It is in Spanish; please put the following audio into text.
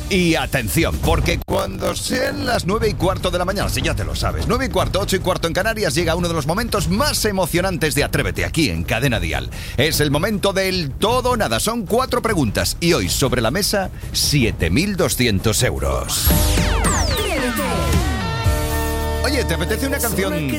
Y atención, porque cuando sean las 9:15 de la mañana, si ya te lo sabes, 9:15, 8:15 en Canarias, llega uno de los momentos más emocionantes de Atrévete aquí en Cadena Dial. Es el momento del todo o nada. Son 4 preguntas y hoy sobre la mesa 7.200 euros. Oye, ¿te apetece una canción